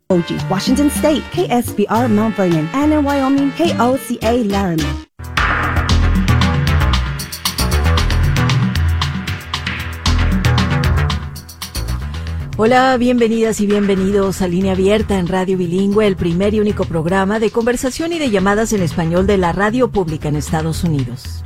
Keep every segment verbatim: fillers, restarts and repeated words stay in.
O G, Washington State, K S B R Mount Vernon, and in Wyoming, K O C A Laramie. Hola, bienvenidas y bienvenidos a Línea Abierta en Radio Bilingüe, el primer y único programa de conversación y de llamadas en español de la radio pública en Estados Unidos.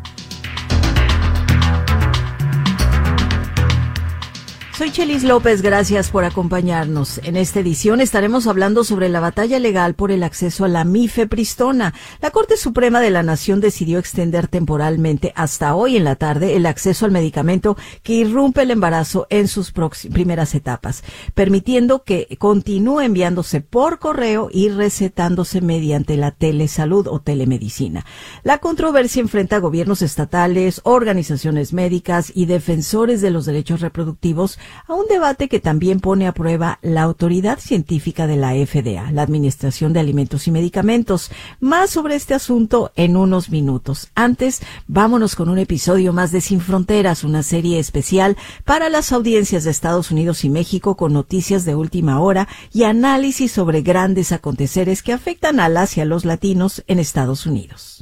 Soy Chelis López, gracias por acompañarnos. En esta edición estaremos hablando sobre la batalla legal por el acceso a la mifepristona. La Corte Suprema de la Nación decidió extender temporalmente hasta hoy en la tarde el acceso al medicamento que irrumpe el embarazo en sus primeras etapas, permitiendo que continúe enviándose por correo y recetándose mediante la telesalud o telemedicina. La controversia enfrenta a gobiernos estatales, organizaciones médicas y defensores de los derechos reproductivos a un debate que también pone a prueba la autoridad científica de la F D A, la Administración de Alimentos y Medicamentos. Más sobre este asunto en unos minutos. Antes, vámonos con un episodio más de Sin Fronteras, una serie especial para las audiencias de Estados Unidos y México con noticias de última hora y análisis sobre grandes aconteceres que afectan a las y a los latinos en Estados Unidos.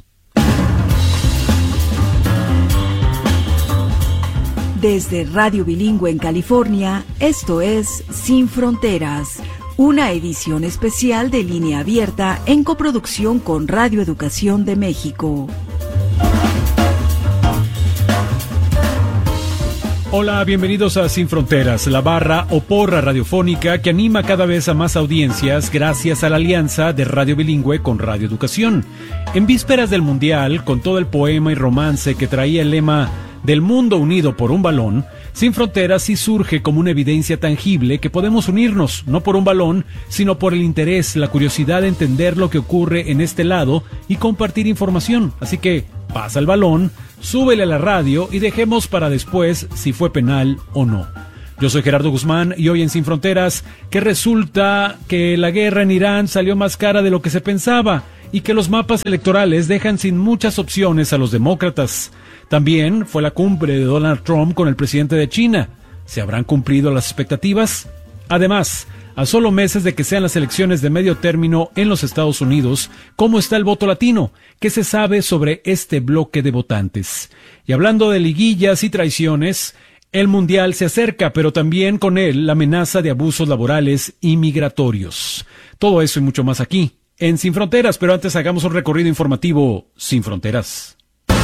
Desde Radio Bilingüe en California, esto es Sin Fronteras, una edición especial de Línea Abierta en coproducción con Radio Educación de México. Hola, bienvenidos a Sin Fronteras, la barra o porra radiofónica que anima cada vez a más audiencias gracias a la alianza de Radio Bilingüe con Radio Educación. En vísperas del Mundial, con todo el poema y romance que traía el lema del mundo unido por un balón, Sin Fronteras sí surge como una evidencia tangible que podemos unirnos, no por un balón, sino por el interés, la curiosidad de entender lo que ocurre en este lado y compartir información. Así que pasa el balón, súbele a la radio y dejemos para después si fue penal o no. Yo soy Gerardo Guzmán y hoy en Sin Fronteras, que resulta que la guerra en Irán salió más cara de lo que se pensaba y que los mapas electorales dejan sin muchas opciones a los demócratas. También fue la cumbre de Donald Trump con el presidente de China. ¿Se habrán cumplido las expectativas? Además, a solo meses de que sean las elecciones de medio término en los Estados Unidos, ¿cómo está el voto latino? ¿Qué se sabe sobre este bloque de votantes? Y hablando de liguillas y traiciones, el Mundial se acerca, pero también con él la amenaza de abusos laborales y migratorios. Todo eso y mucho más aquí, en Sin Fronteras, pero antes hagamos un recorrido informativo sin fronteras.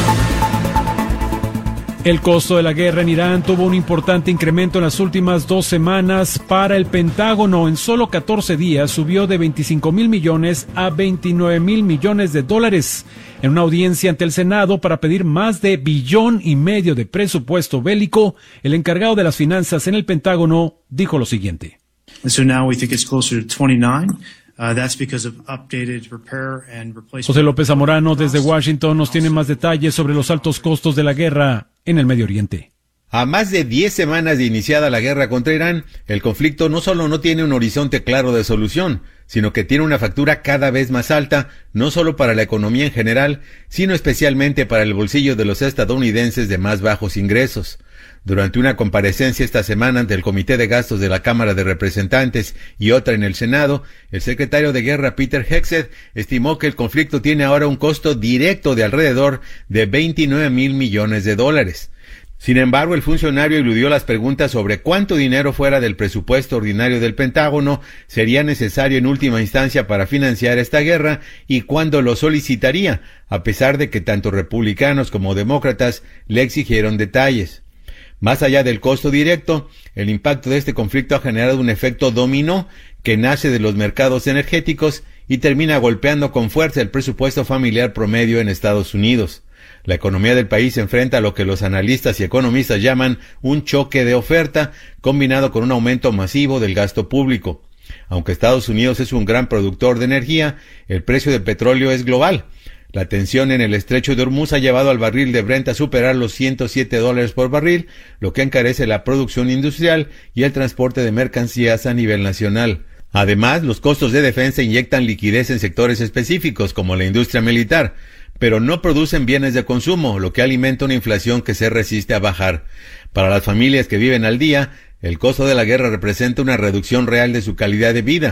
El costo de la guerra en Irán tuvo un importante incremento en las últimas dos semanas. Para el Pentágono, en solo catorce días subió de veinticinco mil millones a veintinueve mil millones de dólares. En una audiencia ante el Senado para pedir más de billón y medio de presupuesto bélico, el encargado de las finanzas en el Pentágono dijo lo siguiente. So now we think it's closer to twenty-nine. Uh, that's because of updated repair and replacement. José López Zamorano desde Washington nos tiene más detalles sobre los altos costos de la guerra en el Medio Oriente. A más de diez semanas de iniciada la guerra contra Irán, el conflicto no solo no tiene un horizonte claro de solución, sino que tiene una factura cada vez más alta, no solo para la economía en general, sino especialmente para el bolsillo de los estadounidenses de más bajos ingresos. Durante una comparecencia esta semana ante el Comité de Gastos de la Cámara de Representantes y otra en el Senado, el secretario de Guerra Peter Hegseth estimó que el conflicto tiene ahora un costo directo de alrededor de veintinueve mil millones de dólares. Sin embargo, el funcionario eludió las preguntas sobre cuánto dinero fuera del presupuesto ordinario del Pentágono sería necesario en última instancia para financiar esta guerra y cuándo lo solicitaría, a pesar de que tanto republicanos como demócratas le exigieron detalles. Más allá del costo directo, el impacto de este conflicto ha generado un efecto dominó que nace de los mercados energéticos y termina golpeando con fuerza el presupuesto familiar promedio en Estados Unidos. La economía del país se enfrenta a lo que los analistas y economistas llaman un choque de oferta, combinado con un aumento masivo del gasto público. Aunque Estados Unidos es un gran productor de energía, el precio del petróleo es global. La tensión en el estrecho de Hormuz ha llevado al barril de Brent a superar los ciento siete dólares por barril, lo que encarece la producción industrial y el transporte de mercancías a nivel nacional. Además, los costos de defensa inyectan liquidez en sectores específicos como la industria militar, pero no producen bienes de consumo, lo que alimenta una inflación que se resiste a bajar. Para las familias que viven al día, el costo de la guerra representa una reducción real de su calidad de vida.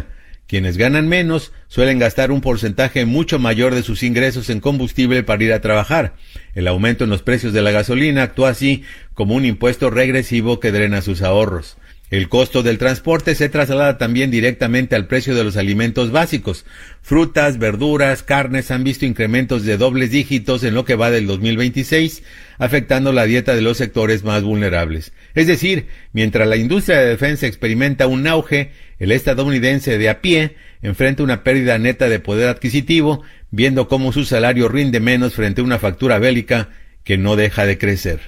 Quienes ganan menos suelen gastar un porcentaje mucho mayor de sus ingresos en combustible para ir a trabajar. El aumento en los precios de la gasolina actúa así como un impuesto regresivo que drena sus ahorros. El costo del transporte se traslada también directamente al precio de los alimentos básicos. Frutas, verduras, carnes han visto incrementos de dobles dígitos en lo que va del dos mil veintiséis, afectando la dieta de los sectores más vulnerables. Es decir, mientras la industria de defensa experimenta un auge, el estadounidense de a pie enfrenta una pérdida neta de poder adquisitivo, viendo cómo su salario rinde menos frente a una factura bélica que no deja de crecer.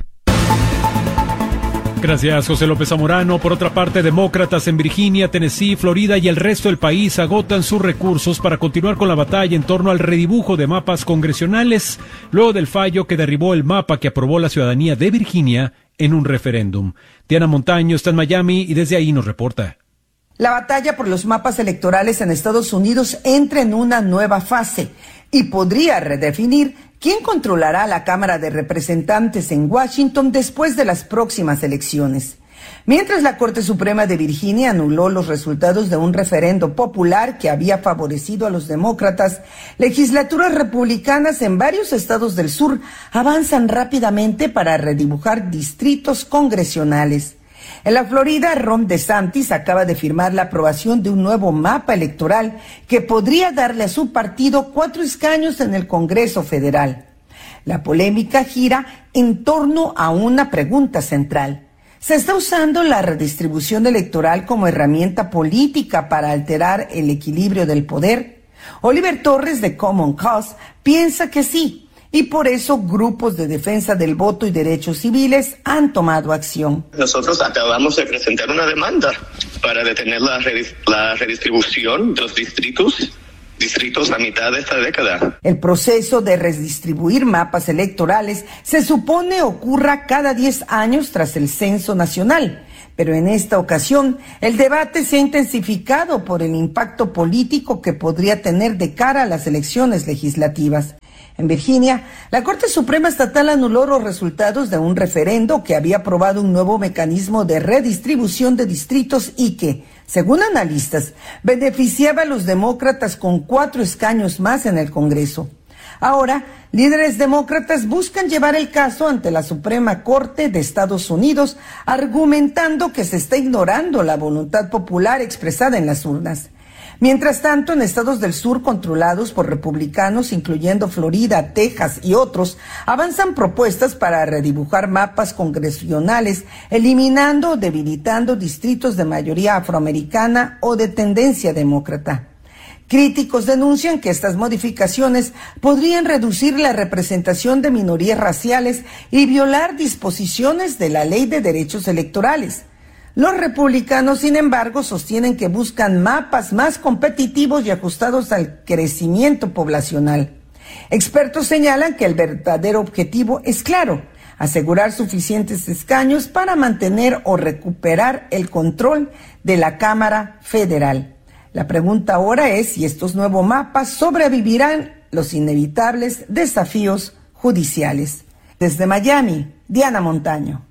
Gracias, José López Zamorano. Por otra parte, demócratas en Virginia, Tennessee, Florida y el resto del país agotan sus recursos para continuar con la batalla en torno al redibujo de mapas congresionales, luego del fallo que derribó el mapa que aprobó la ciudadanía de Virginia en un referéndum. Diana Montaño está en Miami y desde ahí nos reporta. La batalla por los mapas electorales en Estados Unidos entra en una nueva fase y podría redefinir quién controlará la Cámara de Representantes en Washington después de las próximas elecciones. Mientras la Corte Suprema de Virginia anuló los resultados de un referendo popular que había favorecido a los demócratas, legislaturas republicanas en varios estados del sur avanzan rápidamente para redibujar distritos congresionales. En la Florida, Ron DeSantis acaba de firmar la aprobación de un nuevo mapa electoral que podría darle a su partido cuatro escaños en el Congreso Federal. La polémica gira en torno a una pregunta central. ¿Se está usando la redistribución electoral como herramienta política para alterar el equilibrio del poder? Oliver Torres, de Common Cause, piensa que sí. Y por eso grupos de defensa del voto y derechos civiles han tomado acción. Nosotros acabamos de presentar una demanda para detener la, redis- la redistribución de los distritos, distritos a mitad de esta década. El proceso de redistribuir mapas electorales se supone ocurra cada diez años tras el censo nacional. Pero en esta ocasión, el debate se ha intensificado por el impacto político que podría tener de cara a las elecciones legislativas. En Virginia, la Corte Suprema Estatal anuló los resultados de un referendo que había aprobado un nuevo mecanismo de redistribución de distritos y que, según analistas, beneficiaba a los demócratas con cuatro escaños más en el Congreso. Ahora, líderes demócratas buscan llevar el caso ante la Suprema Corte de Estados Unidos, argumentando que se está ignorando la voluntad popular expresada en las urnas. Mientras tanto, en estados del sur controlados por republicanos, incluyendo Florida, Texas y otros, avanzan propuestas para redibujar mapas congresionales, eliminando o debilitando distritos de mayoría afroamericana o de tendencia demócrata. Críticos denuncian que estas modificaciones podrían reducir la representación de minorías raciales y violar disposiciones de la Ley de Derechos Electorales. Los republicanos, sin embargo, sostienen que buscan mapas más competitivos y ajustados al crecimiento poblacional. Expertos señalan que el verdadero objetivo es claro: asegurar suficientes escaños para mantener o recuperar el control de la Cámara Federal. La pregunta ahora es si estos nuevos mapas sobrevivirán los inevitables desafíos judiciales. Desde Miami, Diana Montaño.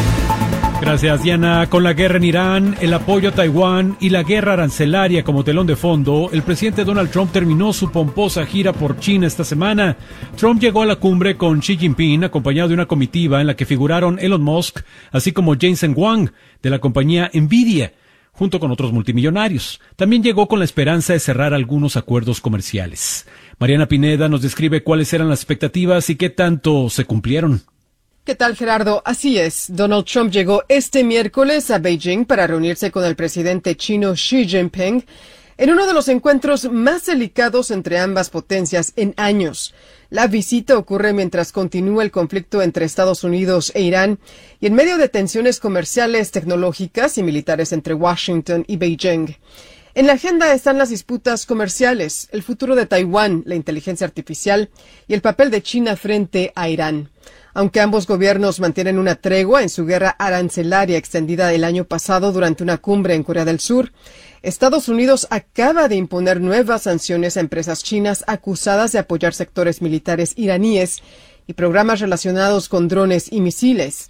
Gracias, Diana. Con la guerra en Irán, el apoyo a Taiwán y la guerra arancelaria como telón de fondo, el presidente Donald Trump terminó su pomposa gira por China esta semana. Trump llegó a la cumbre con Xi Jinping, acompañado de una comitiva en la que figuraron Elon Musk, así como Jensen Huang, de la compañía Nvidia, junto con otros multimillonarios. También llegó con la esperanza de cerrar algunos acuerdos comerciales. Mariana Pineda nos describe cuáles eran las expectativas y qué tanto se cumplieron. ¿Qué tal, Gerardo? Así es. Donald Trump llegó este miércoles a Beijing para reunirse con el presidente chino Xi Jinping en uno de los encuentros más delicados entre ambas potencias en años. La visita ocurre mientras continúa el conflicto entre Estados Unidos e Irán y en medio de tensiones comerciales, tecnológicas y militares entre Washington y Beijing. En la agenda están las disputas comerciales, el futuro de Taiwán, la inteligencia artificial y el papel de China frente a Irán. Aunque ambos gobiernos mantienen una tregua en su guerra arancelaria extendida el año pasado durante una cumbre en Corea del Sur, Estados Unidos acaba de imponer nuevas sanciones a empresas chinas acusadas de apoyar sectores militares iraníes y programas relacionados con drones y misiles.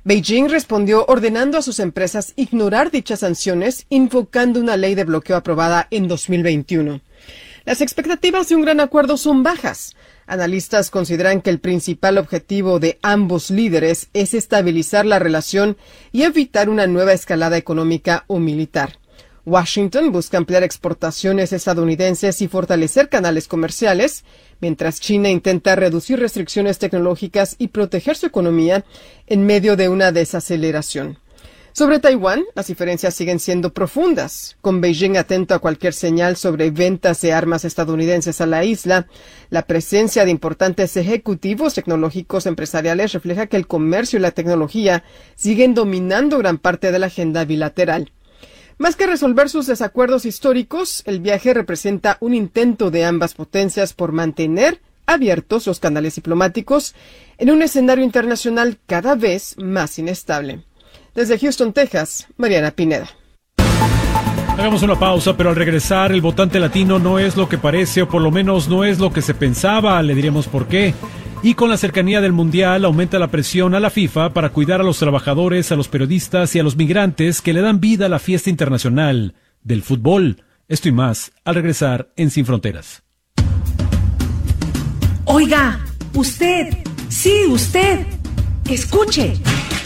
Beijing respondió ordenando a sus empresas ignorar dichas sanciones, invocando una ley de bloqueo aprobada en dos mil veintiuno. Las expectativas de un gran acuerdo son bajas. Analistas consideran que el principal objetivo de ambos líderes es estabilizar la relación y evitar una nueva escalada económica o militar. Washington busca ampliar exportaciones estadounidenses y fortalecer canales comerciales, mientras China intenta reducir restricciones tecnológicas y proteger su economía en medio de una desaceleración. Sobre Taiwán, las diferencias siguen siendo profundas. Con Beijing atento a cualquier señal sobre ventas de armas estadounidenses a la isla, la presencia de importantes ejecutivos tecnológicos empresariales refleja que el comercio y la tecnología siguen dominando gran parte de la agenda bilateral. Más que resolver sus desacuerdos históricos, el viaje representa un intento de ambas potencias por mantener abiertos los canales diplomáticos en un escenario internacional cada vez más inestable. Desde Houston, Texas, Mariana Pineda. Hagamos una pausa, pero al regresar, el votante latino no es lo que parece, o por lo menos no es lo que se pensaba, le diremos por qué. Y con la cercanía del Mundial aumenta la presión a la FIFA para cuidar a los trabajadores, a los periodistas y a los migrantes que le dan vida a la fiesta internacional del fútbol. Esto y más al regresar en Sin Fronteras. Oiga, usted, sí, usted, escuche.